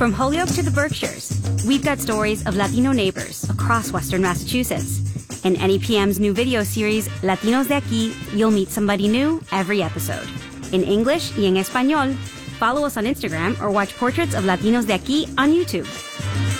From Holyoke to the Berkshires, we've got stories of Latino neighbors across Western Massachusetts. In NEPM's new video series, Latinos de Aquí, you'll meet somebody new every episode. In English y en español, follow us on Instagram or watch Portraits of Latinos de Aquí on YouTube.